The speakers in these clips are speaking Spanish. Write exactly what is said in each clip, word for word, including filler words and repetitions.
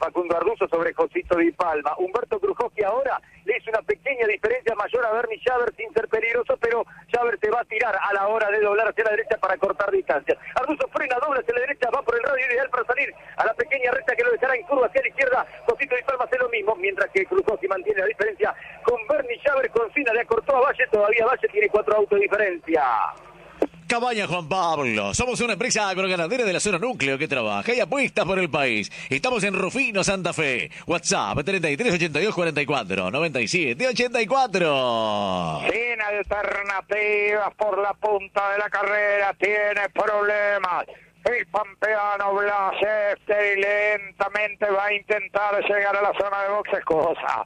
Facundo Arduzo sobre Josito Di Palma. Humberto Krujowski ahora le hizo una pequeña diferencia mayor a Bernie Schaber sin ser peligroso, pero Schaber se va a tirar a la hora de doblar hacia la derecha para cortar distancias. Arduzo frena, dobla hacia la derecha, va por el radio ideal para salir a la pequeña recta que lo dejará en curva hacia la izquierda. Josito Di Palma hace lo mismo, mientras que Krujowski mantiene la diferencia con Bernie Schaber. Consina le acortó a Valle, todavía Valle tiene cuatro autos de diferencia. Cabaña Juan Pablo, somos una empresa agroganadera de la zona núcleo que trabaja y apuesta por el país. Estamos en Rufino, Santa Fe. WhatsApp treinta y tres ochenta y dos cuarenta y cuatro noventa y siete ochenta y cuatro. Sin alternativas por la punta de la carrera, tiene problemas. El pampeano Blas Efter y lentamente va a intentar llegar a la zona de boxes, cosa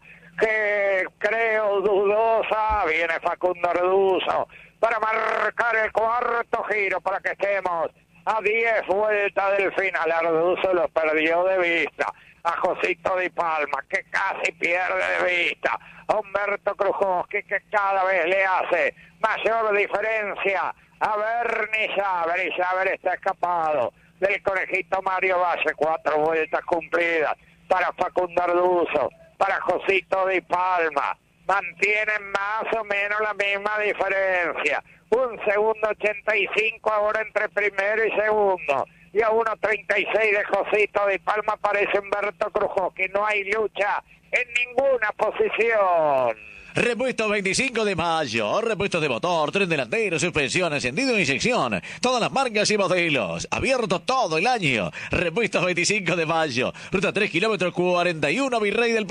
que creo dudosa. Viene Facundo Arduzo para marcar el cuarto giro para que estemos a diez vueltas del final. Arduzo lo perdió de vista a Josito Di Palma, que casi pierde de vista a Humberto Krujowski, que cada vez le hace mayor diferencia a Bernie Schaber, y Schaber está escapado del conejito Mario Valle. Cuatro vueltas cumplidas para Facundo Arduzo, para Josito Di Palma. Mantienen más o menos la misma diferencia. Un segundo ochenta y cinco ahora entre primero y segundo. Y a uno treinta y seis de Josito Di Palma aparece Humberto Krujowski. No hay lucha en ninguna posición. Repuesto veinticinco de mayo, repuestos de motor, tren delantero, suspensión, encendido e inyección. Todas las marcas y modelos. Abierto todo el año. Repuestos veinticinco de mayo. Ruta tres kilómetros cuarenta y uno Virrey del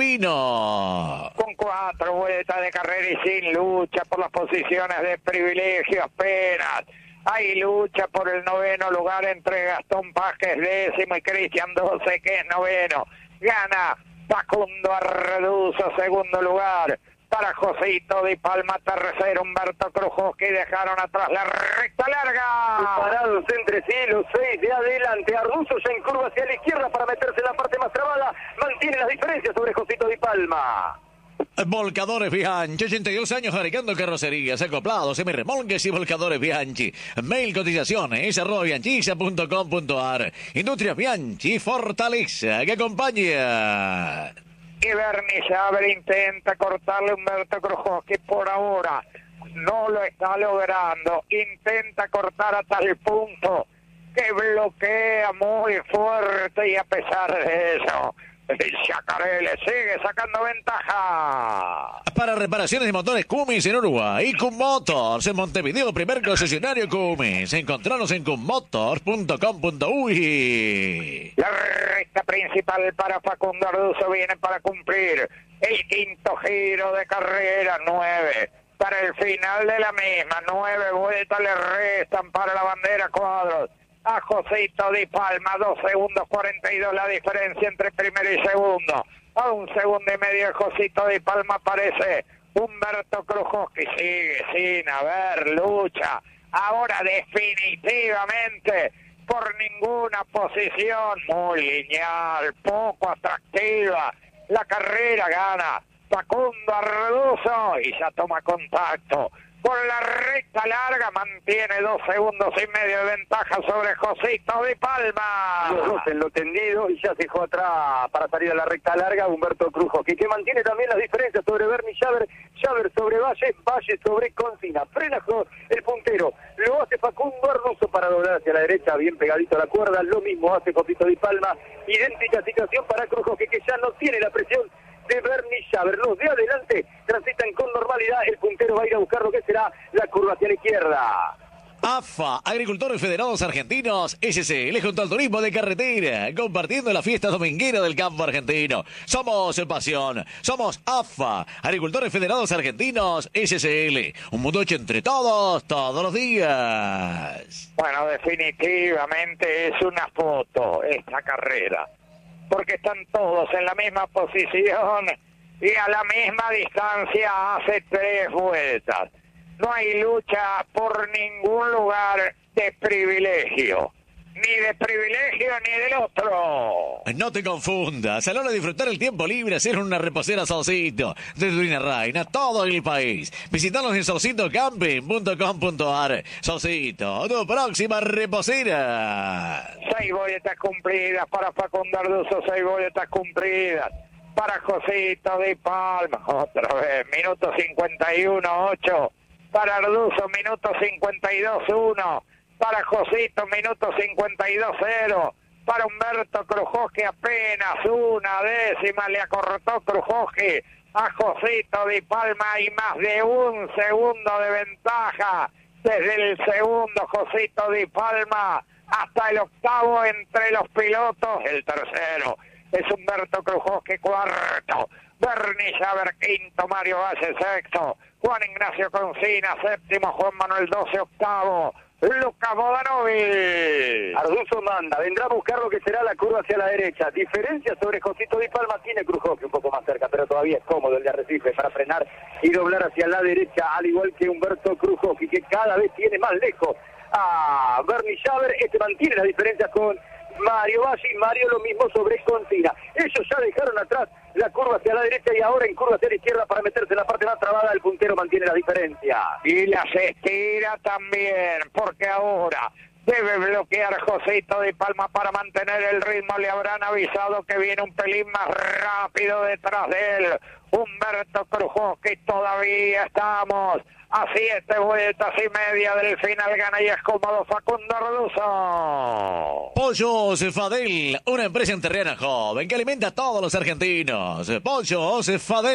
Pino. Con cuatro vueltas de carrera y sin lucha por las posiciones de privilegio apenas. Hay lucha por el noveno lugar entre Gastón Paz, que es décimo, y Cristian Doce, que es noveno. Gana Facundo Arduzo, segundo lugar. Para Josito Di Palma, tercero, Humberto Krujowski, dejaron atrás la recta larga. Parados entre sí los seis de adelante. Arduzo ya en curva hacia la izquierda para meterse en la parte más trabada. Mantiene las diferencias sobre Josito Di Palma. Volcadores Bianchi, ochenta y dos años fabricando carrocerías, acoplados, semirremolques y volcadores Bianchi. Mail cotizaciones, arroba bianchisa punto com punto ar. Industrias Bianchi, Fortaleza, que acompaña. Y Bernie Schaber intenta cortarle a Humberto Krujowski, por ahora no lo está logrando. Intenta cortar a tal punto que bloquea muy fuerte, y a pesar de eso, el Chacaré le sigue sacando ventaja. Para reparaciones de motores Cummins en Uruguay, Cum Motors en Montevideo, primer concesionario Cummins. Encontranos en cummotors punto com punto uy. La recta principal para Facundo Arduzo viene para cumplir el quinto giro de carrera, nueve. Para el final de la misma, nueve vueltas le restan para la bandera cuadros. A Josito Di Palma, dos segundos cuarenta y dos la diferencia entre primero y segundo. A un segundo y medio de Josito Di Palma aparece Humberto Krujowski. Sigue sin haber lucha. Ahora definitivamente por ninguna posición. Muy lineal, poco atractiva. La carrera gana Facundo Arduzo y ya toma contacto por la recta larga, mantiene dos segundos y medio de ventaja sobre Josito Di Palma. Los dos en lo tendido y ya se dejó atrás para salir a la recta larga Humberto Krujowski, que mantiene también las diferencias sobre Bernie Schaber, Schaber sobre Valle, Valle sobre Consina. Frena el puntero, lo hace Facundo Arduzo para doblar hacia la derecha, bien pegadito a la cuerda, lo mismo hace Josito Di Palma. Idéntica situación para Krujowski, que ya no tiene la presión de Bernie Schaber. Los de adelante transitan con normalidad. El puntero va a ir a buscar lo que será la curva hacia la izquierda. A F A, Agricultores Federados Argentinos, S C L junto al turismo de carretera, compartiendo la fiesta dominguera del campo argentino. Somos pasión, somos A F A, Agricultores Federados Argentinos, S C L. Un mundo hecho entre todos, todos los días. Bueno, definitivamente es una foto esta carrera, porque están todos en la misma posición y a la misma distancia hace tres vueltas. No hay lucha por ningún lugar de privilegio. ni de privilegio ni del otro. No te confundas, a la hora de disfrutar el tiempo libre, hacer una reposera Solcito, de Turina Reina, todo el país. Visitanos en solcito camping punto com punto ar. Solcito, tu próxima reposera. Seis boletas cumplidas para Facundo Arduzo, seis boletas cumplidas para Josito Di Palma. Otra vez, minuto cincuenta y uno ocho para Arduzo, minuto cincuenta y dos uno. Para Josito, minuto cincuenta y dos cero. Para Humberto Krujoski, apenas una décima le acortó Krujoski a Josito Di Palma y más de un segundo de ventaja. Desde el segundo Josito Di Palma hasta el octavo entre los pilotos. El tercero es Humberto Krujoski, cuarto. Bernie Schaber, quinto. Mario Valle, sexto. Juan Ignacio Concina, séptimo. Juan Manuel doce, octavo. Luca Bodanovic. Arduzo manda, vendrá a buscar lo que será la curva hacia la derecha. Diferencia sobre Josito Di Palma, tiene Krujoski un poco más cerca, pero todavía es cómodo el de Arrecife para frenar y doblar hacia la derecha, al igual que Humberto Krujoski, que cada vez tiene más lejos a Bernie Schaber. Este mantiene la diferencia con Mario Bassi, Mario lo mismo sobre Concina. Ellos ya dejaron atrás la curva hacia la derecha y ahora en curva hacia la izquierda para meterse en la parte más trabada. El puntero mantiene la diferencia. Y las estira también, porque ahora debe bloquear Josito Di Palma para mantener el ritmo. Le habrán avisado que viene un pelín más rápido detrás de él. Humberto Krujoski, todavía estamos a siete vueltas y media del final. Gana y es cómodo Facundo Arduzo. Pollo Cefadel, una empresa enterrana joven que alimenta a todos los argentinos. Pollo Cefadel.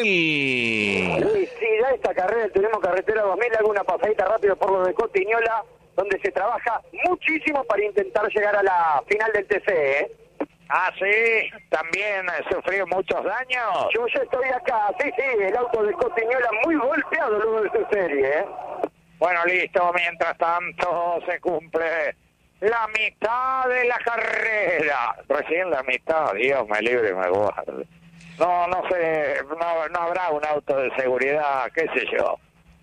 Luis, sí, ya esta carrera, tenemos carretera dos mil, hago una pasadita rápido por lo de Cotiñola, donde se trabaja muchísimo para intentar llegar a la final del T C, ¿eh? Ah, sí, también sufrió muchos daños. Yo ya estoy acá, sí, sí, el auto de Cotiñola muy golpeado luego de su serie, ¿eh? Bueno, listo, mientras tanto se cumple la mitad de la carrera. Recién la mitad, Dios me libre y me guarde. No, no sé, no, no habrá un auto de seguridad, qué sé yo.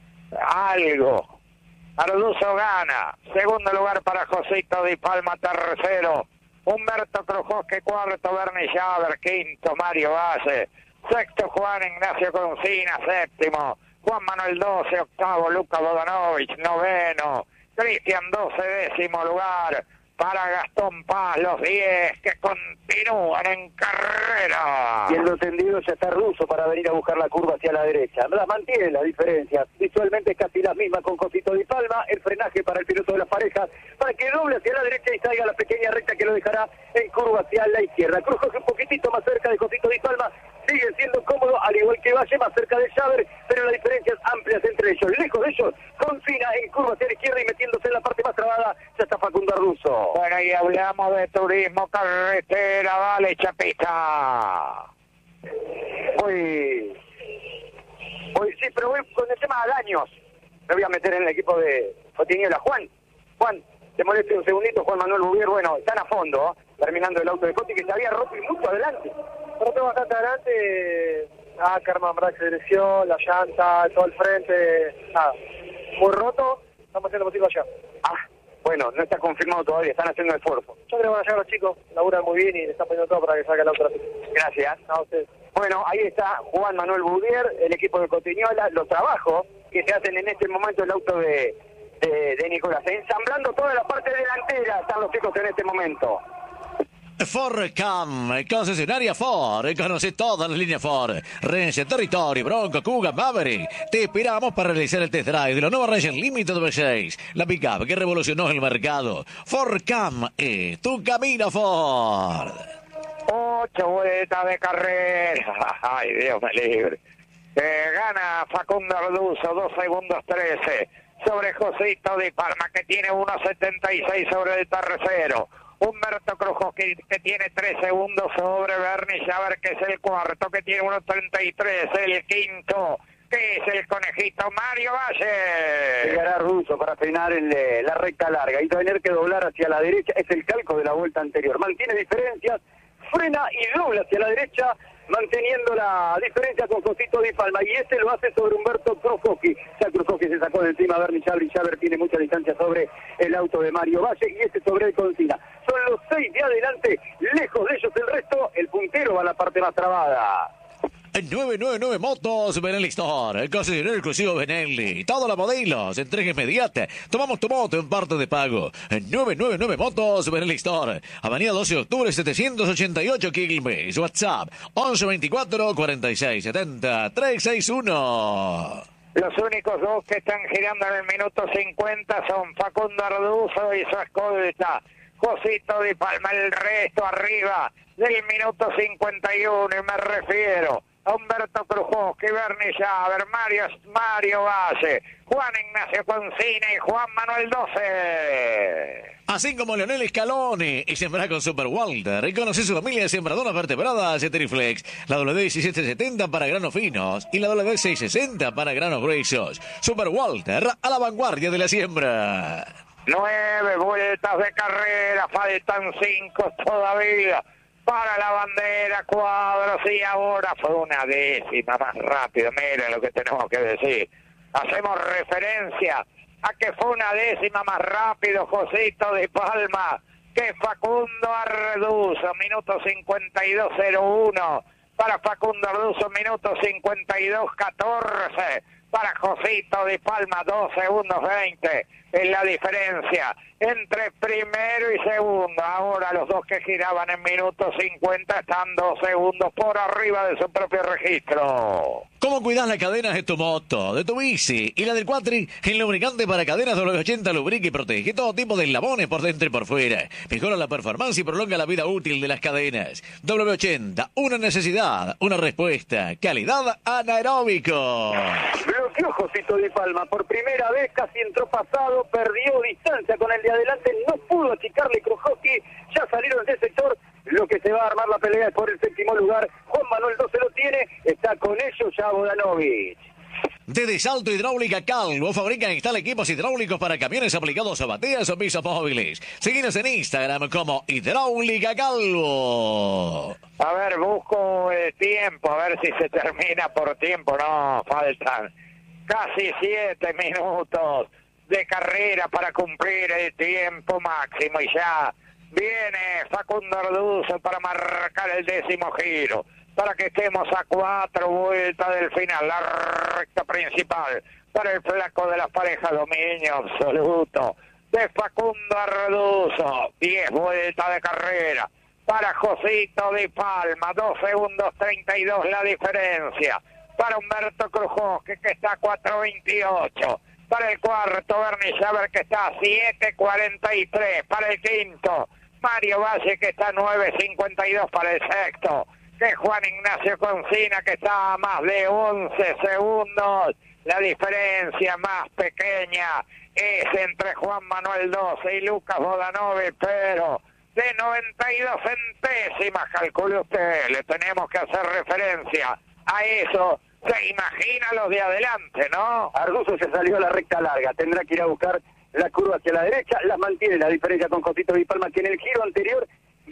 Algo. Arduzo gana. Segundo lugar para Josito Di Palma, tercero. Humberto Krujoski, cuarto. Bernie Schaber, quinto. Mario Valle, sexto. Juan Ignacio Concina, séptimo. Juan Manuel doce, octavo. Luca Bodanovic, noveno. Cristian doce, décimo lugar para Gastón Paz, los diez que continúan en carrera. Y en los tendidos ya está Russo para venir a buscar la curva hacia la derecha. Las mantiene las diferencias, visualmente casi las mismas con Josito Di Palma. El frenaje para el piloto de las parejas, para que doble hacia la derecha y salga la pequeña recta que lo dejará en curva hacia la izquierda. Krujoski un poquitito más cerca de Josito Di Palma, sigue siendo cómodo, al igual que Valle, más cerca de Schaber, pero las diferencias amplias entre ellos. Lejos de ellos, Concina en curva hacia la izquierda y metiéndose en la parte más trabada, ya está Facundo Arduzo. Bueno, y hablamos de turismo carretera, dale chapita. Voy, voy, sí, pero voy con el tema de daños. Me voy a meter en el equipo de Cotiñola. Juan, Juan, te moleste un segundito, Juan Manuel Bubier. Bueno, están a fondo, ¿eh? Terminando el auto de Coti, que se había roto y mucho adelante. Roto bastante adelante, ah, Carmen Brax de dirección, la llanta, todo el frente, nada, muy roto, estamos haciendo posible allá. Ah, bueno, no está confirmado todavía, están haciendo esfuerzo. Yo creo que van a llegar los chicos, laburan muy bien y le están poniendo todo para que salga el auto rápido. Gracias. A ustedes. Bueno, ahí está Juan Manuel Bubier, el equipo de Cotiñola, los trabajos que se hacen en este momento el auto de, de, de Nicolás. Ensamblando toda la parte delantera están los chicos en este momento. Ford Cam, concesionaria Ford, conoce todas las líneas Ford, Ranger, Territory, Bronco, Kuga, Maverick. Te esperamos para realizar el test drive de la nueva Ranger Limited V seis, la pickup que revolucionó el mercado. Ford Cam es tu camino Ford. Ocho vueltas de carrera. Ay, Dios me libre. Eh, gana Facundo Arduzo, dos segundos trece sobre Josito Di Palma, que tiene uno setenta y seis sobre el tercero. Humberto Krujoski, que tiene tres segundos sobre Bernie Schaber, que es el cuarto, que tiene uno treinta y tres, el quinto, que es el conejito Mario Valle. Llegará Russo para frenar en la recta larga y tener que doblar hacia la derecha, es el calco de la vuelta anterior. Mantiene diferencias, frena y dobla hacia la derecha, manteniendo la diferencia con Josito Di Palma, y este lo hace sobre Humberto Krujowski. Ya Krujowski se sacó de encima a Bernie Schaber, y Schaber tiene mucha distancia sobre el auto de Mario Valle, y este sobre el Concina. Son los seis de adelante, lejos de ellos el resto, el puntero va a la parte más trabada. nueve nueve nueve Motos Benelli Store, considerado exclusivo Benelli. Todos los modelos, entrega inmediata. Tomamos tu moto en parte de pago. nueve nueve nueve Motos Benelli Store, Avenida doce de octubre setecientos ochenta y ocho Quilmes. WhatsApp once veinticuatro cuarenta y seis setenta trescientos sesenta y uno. Los únicos dos que están girando en el minuto cincuenta son Facundo Arduzo y su escolta Josito Di Palma. El resto arriba del minuto cincuenta y uno, y me refiero a Humberto Krujowski, Bernie Schaber, Mario, Mario Valle, Juan Ignacio Concina y Juan Manuel doce. Así como Leonel Scaloni y sembrar con Super Walter. Conoce su familia de sembradoras vertebradas Teriflex. La W diecisiete setenta para granos finos y la W seiscientos sesenta para granos gruesos. Super Walter a la vanguardia de la siembra. Nueve vueltas de carrera, faltan cinco todavía para la bandera Cuadros, y ahora fue una décima más rápido. Miren lo que tenemos que decir. Hacemos referencia a que fue una décima más rápido Josito Di Palma que Facundo Arduzo. Minuto cincuenta y dos cero uno para Facundo Arduzo, minuto cincuenta y dos catorce para Josito Di Palma, dos segundos veinte es la diferencia entre primero y segundo. Ahora los dos que giraban en minuto cincuenta están dos segundos por arriba de su propio registro. ¿Cómo cuidas las cadenas de tu moto, de tu bici y la del cuatri? El lubricante para cadenas W ochenta lubrica y protege todo tipo de eslabones por dentro y por fuera. Mejora la performance y prolonga la vida útil de las cadenas. W ochenta, una necesidad, una respuesta. Calidad anaeróbico. Bloqueó Josito Di Palma por primera vez, casi entró pasado, perdió distancia con el de adelante, no pudo achicarle Krujowski, ya salieron del sector. Lo que se va a armar la pelea es por el séptimo lugar. Juan Manuel doce lo tiene, está con ellos ya Vodanovic. Desde Salto Hidráulica Calvo fabrica e instala equipos hidráulicos para camiones aplicados a bateas o pisos móviles. Seguinos en Instagram como Hidráulica Calvo. A ver, busco el tiempo, a ver si se termina por tiempo. No, faltan casi siete minutos de carrera para cumplir el tiempo máximo, y ya viene Facundo Arduzo para marcar el décimo giro, para que estemos a cuatro vueltas del final, la recta principal para el flaco de las parejas, dominio absoluto de Facundo Arduzo. Diez vueltas de carrera para Josito Di Palma, dos segundos treinta y dos la diferencia para Humberto Krujowski, que está a cuatro veintiocho. Para el cuarto, Bernie Schaber, que está a siete cuarenta y tres. Para el quinto, Mario Valle, que está a nueve cincuenta y dos. Para el sexto, que Juan Ignacio Concina, que está a más de once segundos. La diferencia más pequeña es entre Juan Manuel doce y Lucas Vodanovic, pero de noventa y dos centésimas, calcule usted. Le tenemos que hacer referencia a eso. Se imagina los de adelante, ¿no? Arduzo se salió a la recta larga, tendrá que ir a buscar la curva hacia la derecha, la mantiene la diferencia con Josito Di Palma, que en el giro anterior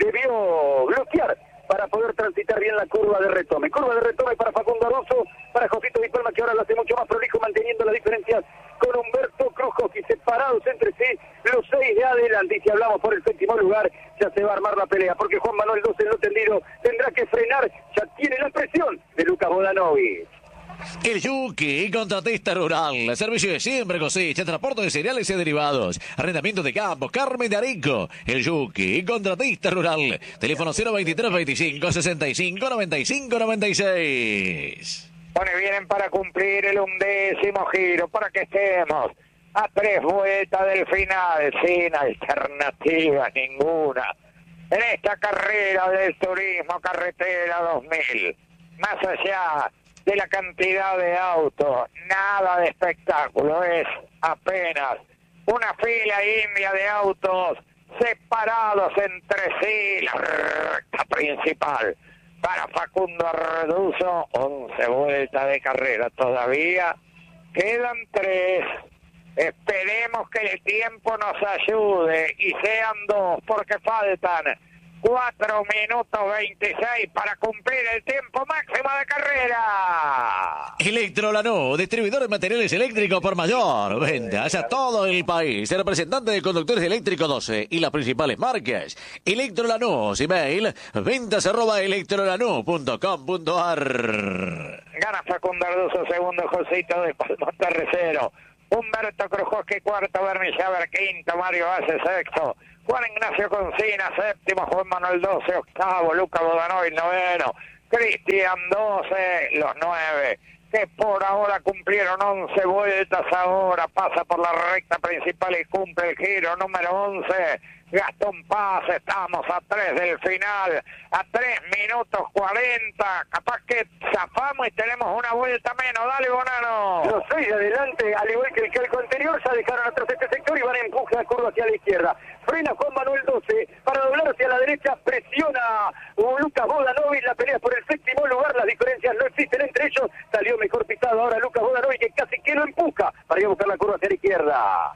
debió bloquear para poder transitar bien la curva de retome. Curva de retome para Facundo Arduzo, para Josito Di Palma, que ahora lo hace mucho más prolijo, manteniendo las diferencias con Humberto Krujowski, separados entre sí los seis de adelante. Y si hablamos por el séptimo lugar, ya se va a armar la pelea, porque Juan Manuel doce en lo tendido tendrá que frenar, ya tiene la presión de Lucas Vodanovic. El Yuki, contratista rural, servicio de siembra, cosecha, transporte de cereales y derivados, arrendamiento de campos, Carmen de Arico. El Yuki, contratista rural, teléfono cero veintitrés veinticinco sesenta y cinco noventa y cinco noventa y seis. Bueno, vienen para cumplir el undécimo giro, para que estemos a tres vueltas del final, sin alternativa ninguna en esta carrera del turismo carretera dos mil. Más allá de la cantidad de autos, nada de espectáculo, es apenas una fila india de autos separados entre sí, la recta principal para Facundo Arduzo. Once vueltas de carrera todavía, quedan tres. Esperemos que el tiempo nos ayude y sean dos, porque faltan cuatro minutos veintiséis para cumplir el tiempo máximo de carrera. Electrolanús, distribuidor de materiales eléctricos por mayor. Ventas a todo el país. El representante de conductores eléctricos doce y las principales marcas. Electrolanús, email, ventas arroba electrolanús punto com punto ar. Gana Facundo Arduzo, segundo, Josito de Palma, tercero. Humberto Krujowski, cuarto, Bernie Schaber, quinto, Mario Valle, sexto. Juan Ignacio Concina, séptimo, Juan Manuel doce, octavo, Luca Bodanovic, noveno, Cristian doce, los nueve, que por ahora cumplieron once vueltas, ahora pasa por la recta principal y cumple el giro número once, Gastón Paz, estamos a tres del final, a tres minutos cuarenta, capaz que zafamos y tenemos una vuelta menos, dale Bonano. Los seis de adelante, al igual que el calco anterior, ya dejaron atrás este sector y van a empujar la curva hacia la izquierda. Frena Juan Manuel doce, para doblar hacia la derecha, presiona Lucas Bodanovic, la pelea por el séptimo lugar, las diferencias no existen entre ellos, salió mejor pisado ahora Lucas Bodanovic, que casi que lo empuja para ir a buscar la curva hacia la izquierda.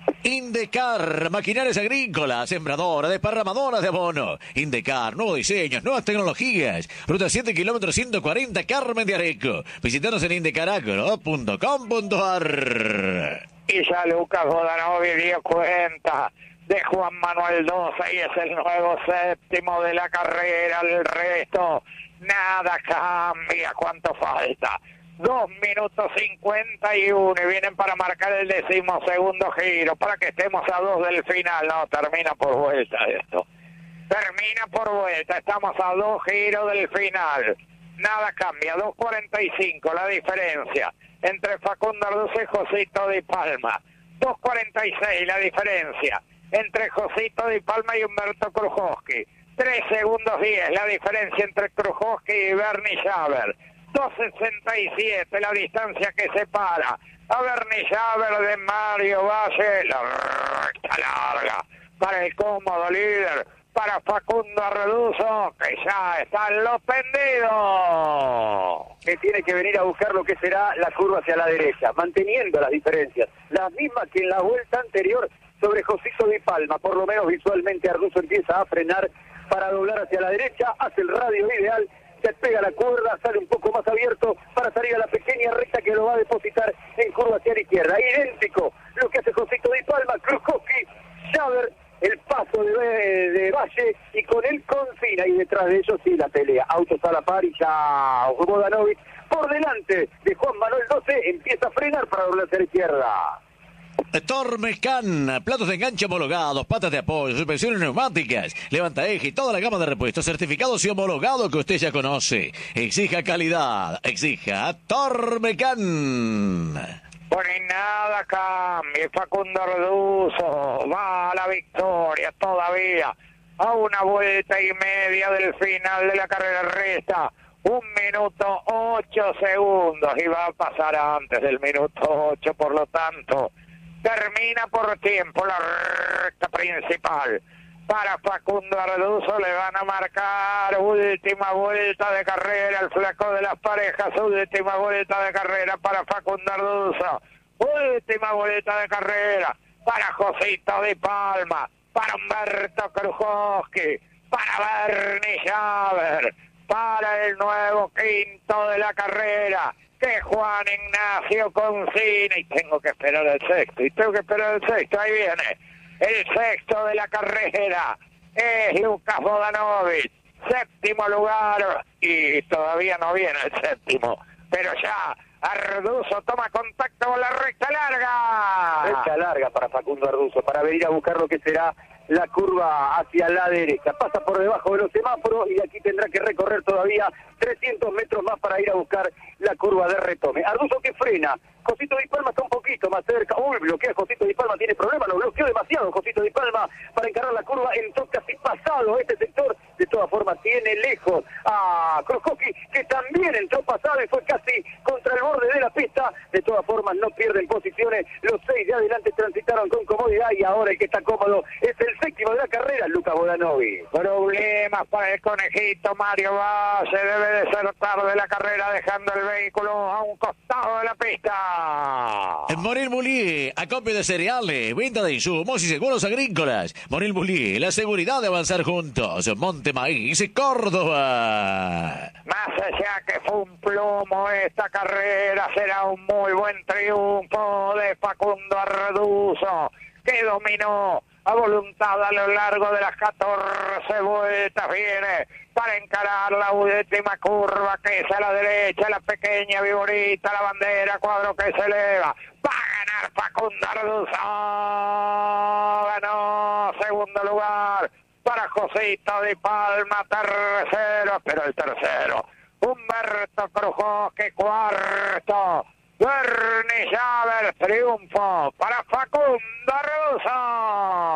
Indecar, maquinarias agrícolas, sembradoras, desparramadoras de abono. Indecar, nuevos diseños, nuevas tecnologías. Ruta siete, kilómetros ciento cuarenta, Carmen de Areco. Visítanos en indecaragro punto com punto ar. Y ya Lucas Bodanovic dio cuenta de Juan Manuel doce y es el nuevo séptimo de la carrera. El resto, nada cambia. ¿Cuánto falta? Dos minutos cincuenta y uno y vienen para marcar el decimosegundo giro para que estemos a dos del final. No, termina por vuelta esto. Termina por vuelta. Estamos a dos giros del final. Nada cambia. dos cuarenta y cinco la diferencia entre Facundo Arduzo y Josito Di Palma. dos cuarenta y seis la diferencia entre Josito Di Palma y Humberto Krujowski. tres segundos diez la diferencia entre Krujowski y Bernie Schaber. dos sesenta y siete la distancia que separa a Bernie Schaber de Mario Valle. La recta larga para el cómodo líder, para Facundo Arduzo, que ya están los tendidos. Que tiene que venir a buscar lo que será la curva hacia la derecha, manteniendo las diferencias, las mismas que en la vuelta anterior sobre Josito Di Palma. Por lo menos visualmente Arduzo empieza a frenar para doblar hacia la derecha, hace el radio ideal, se pega la cuerda, sale un poco más abierto para salir a la pequeña recta que lo va a depositar en curva hacia la izquierda. Idéntico lo que hace Josito Di Palma, Krujowski, Schaber, el paso de, de Valle y con él Concina, y detrás de ellos sí la pelea. Autos a la par y ya Bodanovic por delante de Juan Manuel doce empieza a frenar para doblar hacia la izquierda. Tormecan, platos de enganche homologados, patas de apoyo, suspensiones neumáticas, levanta eje y toda la gama de repuestos certificados y homologados que usted ya conoce. Exija calidad, exija Tormecan. Bueno, y nada cambia. Facundo Arduzo va a la victoria todavía. A una vuelta y media del final de la carrera resta un minuto ocho segundos y va a pasar antes del minuto ocho, por lo tanto termina por tiempo la recta principal. Para Facundo Arduzo le van a marcar última vuelta de carrera, el flaco de las parejas, última vuelta de carrera para Facundo Arduzo, última vuelta de carrera para Josito Di Palma, para Humberto Krujowski, para Bernie Schaber, para el nuevo quinto de la carrera, que Juan Ignacio Concina, y tengo que esperar el sexto, y tengo que esperar el sexto, ahí viene, el sexto de la carrera, es Lucas Bodanovic, séptimo lugar, y todavía no viene el séptimo, pero ya Arduzo toma contacto con la recta larga. Recta larga para Facundo Arduzo, para venir a buscar lo que será la curva hacia la derecha. Pasa por debajo de los semáforos y aquí tendrá que recorrer todavía trescientos metros más para ir a buscar la curva de retome. Arduzo que frena. Josito Di Palma está un poquito más cerca. Uy, bloquea Josito Di Palma, tiene problemas, lo bloqueó demasiado Josito Di Palma para encarar la curva. Entró casi pasado este sector. De todas formas tiene lejos a Krujowski, que también entró pasado y fue casi contra el borde de la pista. De todas formas no pierden posiciones. Los seis de adelante transitaron con comodidad y ahora el que está cómodo es el séptimo de la carrera, Lucas Bodanovic. Problemas para el conejito Mario Valle, debe desertar de la carrera dejando el vehículo a un costado de la pista. En Morel Bullier, acopio de cereales, venta de insumos y seguros agrícolas. Morel Bullier, la seguridad de avanzar juntos. Monte Maíz, Córdoba. Más allá que fue un plomo esta carrera, será un muy buen triunfo de Facundo Arduzo, que dominó a voluntad a lo largo de las catorce vueltas. Viene para encarar la última curva, que es a la derecha, la pequeña viborita, la bandera, cuadro que se eleva. Va a ganar Facundo Arduzo. Ganó segundo lugar para Josito Di Palma, tercero, pero el tercero, Humberto Crujos, que cuarto. Bernie Javer, triunfo para Facundo Arduzo.